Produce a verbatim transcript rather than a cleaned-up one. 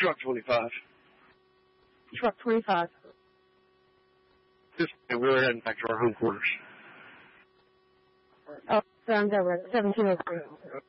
Truck twenty-five. Truck twenty-five. Just, and we're heading back to our home quarters. Oh, sounds over at seventeen oh three.